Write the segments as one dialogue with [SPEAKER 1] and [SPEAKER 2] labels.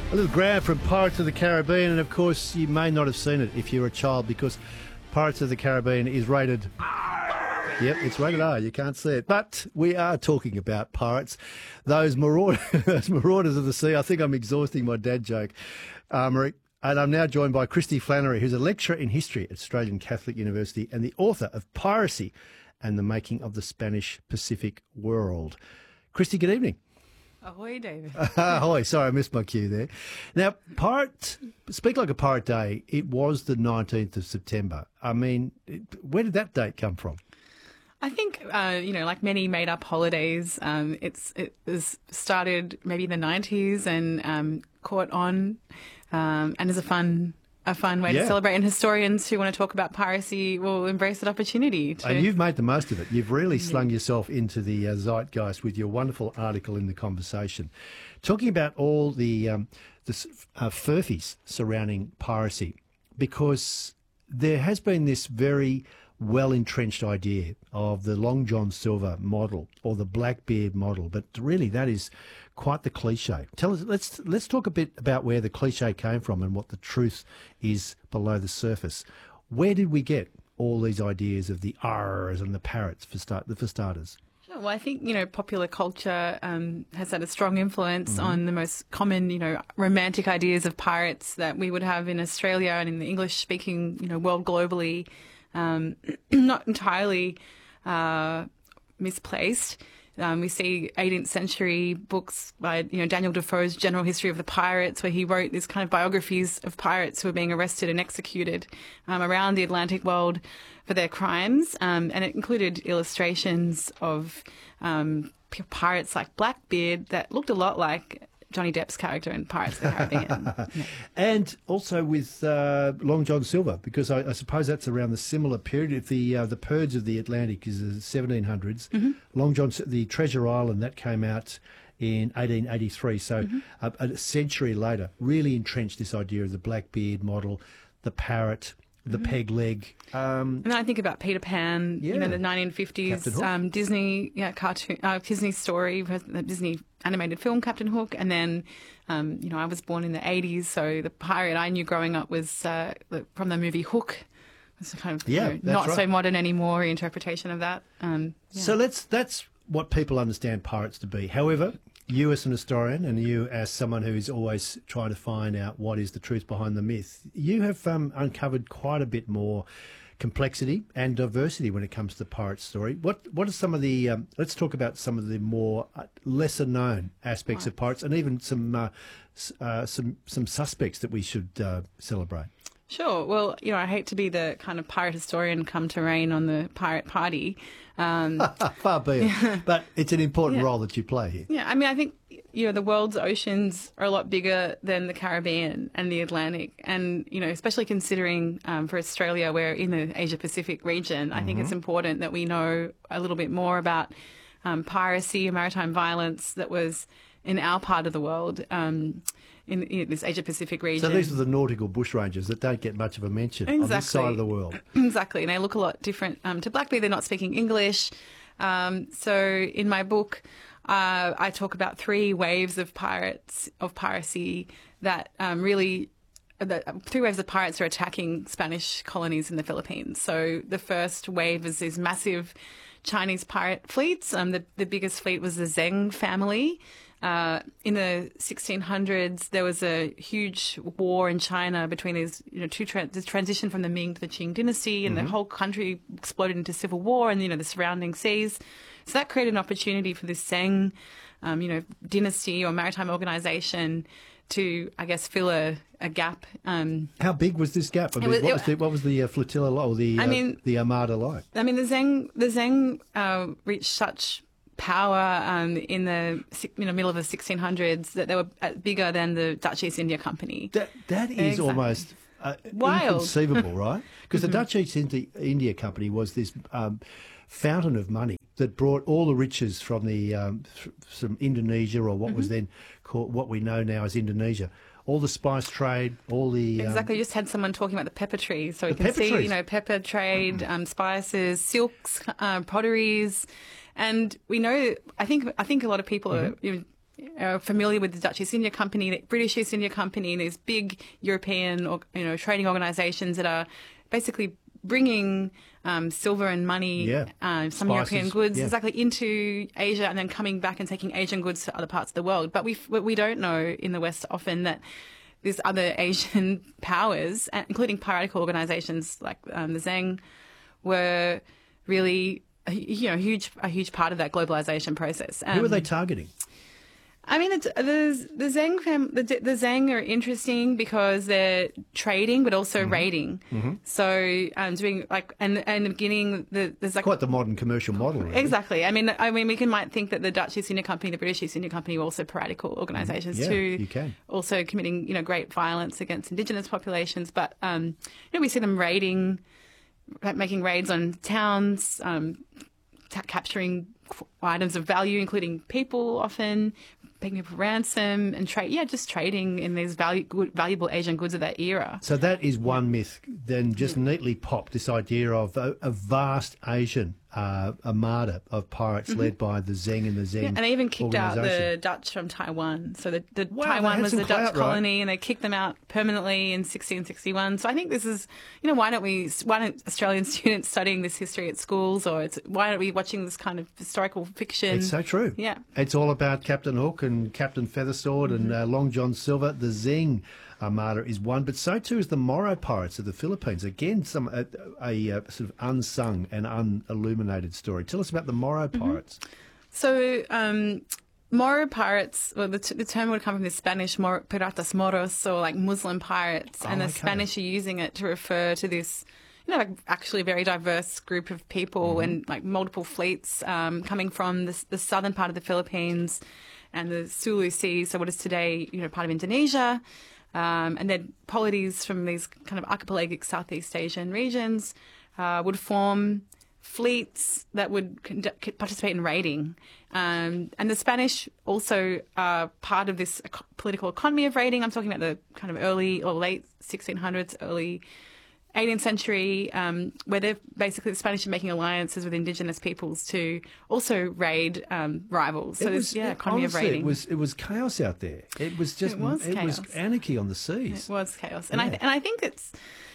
[SPEAKER 1] A little grab from Pirates of the Caribbean, and of course you may not have seen it if you're a child because Pirates of the Caribbean is rated R. Yep, it's rated R, you can't see it. But we are talking about pirates, those marauders of the sea. I think I'm exhausting my dad joke, Marie. And I'm now joined by Christy Flannery, who's a lecturer in history at Australian Catholic University and the author of Piracy and the Making of the Spanish Pacific World. Christy, good evening.
[SPEAKER 2] Ahoy, David.
[SPEAKER 1] Ahoy. Sorry, I missed my cue there. Now, Speak Like a Pirate Day, it was the 19th of September. I mean, where did that date come from?
[SPEAKER 2] I think, like many made-up holidays, it was started maybe in the 90s and caught on and is a fun way to celebrate. And historians who want to talk about piracy will embrace that opportunity.
[SPEAKER 1] And you've made the most of it. You've really slung yourself into the zeitgeist with your wonderful article in The Conversation, talking about all the furphies surrounding piracy, because there has been this very well-entrenched idea of the Long John Silver model or the Blackbeard model, but really that is quite the cliche. Tell us, let's talk a bit about where the cliche came from and what the truth is below the surface. Where did we get all these ideas of the R's and the parrots for starters?
[SPEAKER 2] Well, I think, popular culture has had a strong influence on the most common, romantic ideas of pirates that we would have in Australia and in the English-speaking, world globally. Not entirely misplaced. We see 18th century books by Daniel Defoe's General History of the Pirates, where he wrote these kind of biographies of pirates who were being arrested and executed around the Atlantic world for their crimes, and it included illustrations of pirates like Blackbeard that looked a lot like Johnny Depp's character in Pirates of the Caribbean. Yeah.
[SPEAKER 1] And also with Long John Silver, because I suppose that's around the similar period. If the Purge of the Atlantic is the 1700s, Long John, the Treasure Island, that came out in 1883, so a century later, really entrenched this idea of the Blackbeard model, the parrot, the peg leg.
[SPEAKER 2] And I think about Peter Pan, the 1950s Disney cartoon, Disney story, the Disney animated film Captain Hook, and then I was born in the 80s, so the pirate I knew growing up was from the movie Hook. It's kind of not so modern anymore interpretation of that.
[SPEAKER 1] So that's what people understand pirates to be. However, you as an historian and you as someone who is always trying to find out what is the truth behind the myth, you have uncovered quite a bit more complexity and diversity when it comes to the pirate story. What are some of the let's talk about some of the more lesser known aspects of pirates, and even some suspects that we should celebrate.
[SPEAKER 2] Sure. Well, I hate to be the kind of pirate historian come to rain on the pirate party.
[SPEAKER 1] Far be it. But it's an important role that you play here.
[SPEAKER 2] Yeah, I mean, I think, the world's oceans are a lot bigger than the Caribbean and the Atlantic. And, especially considering for Australia, we're in the Asia-Pacific region, I think it's important that we know a little bit more about piracy and maritime violence that was in our part of the world, in this Asia-Pacific region.
[SPEAKER 1] So these are the nautical bushrangers that don't get much of a mention on this side of the world.
[SPEAKER 2] Exactly, and they look a lot different to Blackbeard. They're not speaking English. So in my book, I talk about three waves of piracy that three waves of pirates are attacking Spanish colonies in the Philippines. So the first wave is these massive Chinese pirate fleets. The biggest fleet was the Zheng family. In the 1600s, there was a huge war in China between these, the transition from the Ming to the Qing dynasty, and the whole country exploded into civil war, and the surrounding seas. So that created an opportunity for this Zheng, dynasty or maritime organisation to, I guess, fill a gap.
[SPEAKER 1] How big was this gap? I mean, what was the flotilla like, or the armada like?
[SPEAKER 2] I mean, the Zheng reached such power in the middle of the 1600s that they were bigger than the Dutch East India Company.
[SPEAKER 1] That is almost
[SPEAKER 2] wild,
[SPEAKER 1] inconceivable, right? Because the Dutch East India Company was this fountain of money that brought all the riches from from Indonesia, or what was then called, what we know now as Indonesia. All the spice trade, all the...
[SPEAKER 2] Exactly. You just had someone talking about the pepper tree. So you can see, pepper trade, spices, silks, potteries. And we know, I think a lot of people are are familiar with the Dutch East India Company, the British East India Company, and these big European, trading organisations that are basically bringing silver and money, some
[SPEAKER 1] Spices,
[SPEAKER 2] European goods, exactly, into Asia, and then coming back and taking Asian goods to other parts of the world. But we don't know in the West often that these other Asian powers, including piratical organisations like the Zheng, were really a huge part of that globalisation process.
[SPEAKER 1] Who are they targeting?
[SPEAKER 2] I mean, the Zheng are interesting because they're trading, but also raiding. Mm-hmm. So doing and in the beginning, there's
[SPEAKER 1] quite the modern commercial model. Really.
[SPEAKER 2] Exactly. I mean, might think that the Dutch East India Company, the British East India Company, were also piratical organisations too.
[SPEAKER 1] You can.
[SPEAKER 2] Also committing great violence against indigenous populations, but we see them raiding, making raids on towns, capturing items of value, including people often, taking people for ransom and just trading in these valuable Asian goods of that era. So
[SPEAKER 1] that is one myth. Then just neatly popped this idea of a vast Asian armada of pirates led by the Zheng and the Zheng.
[SPEAKER 2] And they even kicked out the Dutch from Taiwan. So Taiwan was the Dutch colony, and they kicked them out permanently in 1661. So I think this is, why don't Australian students studying this history at schools, or why aren't we watching this kind of historical fiction?
[SPEAKER 1] It's so true.
[SPEAKER 2] Yeah.
[SPEAKER 1] It's all about Captain Hook and Captain Feathersword and Long John Silver. The Zheng Armada is one, but so too is the Moro pirates of the Philippines. Again, a sort of unsung and unilluminated story. Tell us about the Moro pirates.
[SPEAKER 2] So, Moro pirates, well, the term would come from the Spanish piratas moros, or like Muslim pirates, and the Spanish are using it to refer to this, actually a very diverse group of people and multiple fleets coming from the southern part of the Philippines and the Sulu Sea, so what is today, part of Indonesia. And then polities from these kind of archipelagic Southeast Asian regions would form fleets that would participate in raiding. And the Spanish also are part of this political economy of raiding. I'm talking about the kind of early or late 1600s, early 18th century, where they're basically the Spanish are making alliances with indigenous peoples to also raid rivals. So there's economy of raiding.
[SPEAKER 1] It was chaos out there. It was anarchy on the seas.
[SPEAKER 2] It was chaos, and I think it's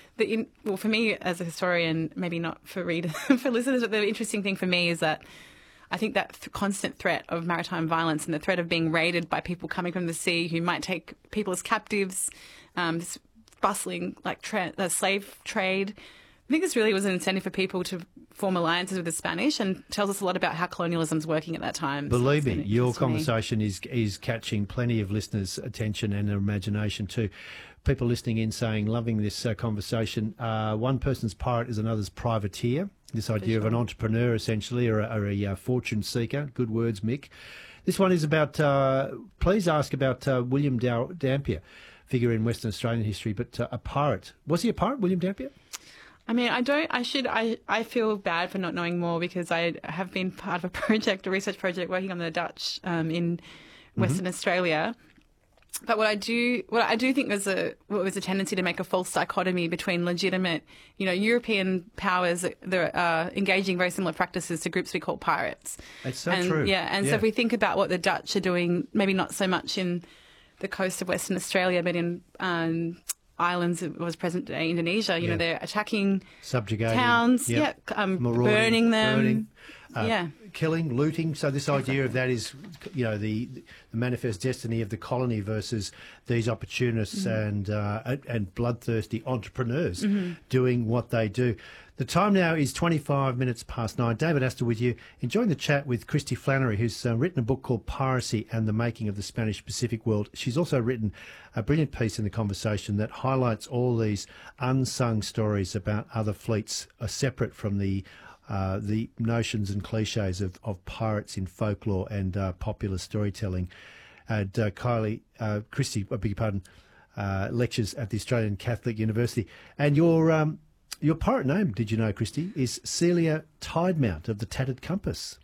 [SPEAKER 2] for me as a historian, maybe not for readers, for listeners, but the interesting thing for me is that I think that constant threat of maritime violence and the threat of being raided by people coming from the sea who might take people as captives. This bustling slave trade. I think this really was an incentive for people to form alliances with the Spanish, and tells us a lot about how colonialism's working at that time.
[SPEAKER 1] Believe me, your conversation is catching plenty of listeners' attention and their imagination too. People listening in saying, loving this conversation. One person's pirate is another's privateer. This idea of an entrepreneur, essentially, or a fortune seeker. Good words, Mick. This one is about, please ask about William Dampier, figure in Western Australian history, but a pirate. Was he a pirate, William Dampier?
[SPEAKER 2] I mean, I feel bad for not knowing more, because I have been part of a research project working on the Dutch in Western Australia. But what I do think was a tendency to make a false dichotomy between legitimate, European powers that are engaging very similar practices to groups we call pirates.
[SPEAKER 1] That's so true.
[SPEAKER 2] Yeah, and so if we think about what the Dutch are doing, maybe not so much in the coast of Western Australia, but in islands, it was present-day Indonesia. They're attacking,
[SPEAKER 1] subjugating
[SPEAKER 2] towns, burning them,
[SPEAKER 1] killing, looting. So this idea of that is, the manifest destiny of the colony versus these opportunists and bloodthirsty entrepreneurs doing what they do. The time now is 25 minutes past 9. David Astor with you, enjoying the chat with Christy Flannery, who's written a book called Piracy and the Making of the Spanish Pacific World. She's also written a brilliant piece in The Conversation that highlights all these unsung stories about other fleets separate from the notions and cliches of pirates in folklore and popular storytelling. And Christy, I beg your pardon, lectures at the Australian Catholic University. And your pirate name, did you know, Christy, is Celia Tidemount of the Tattered Compass.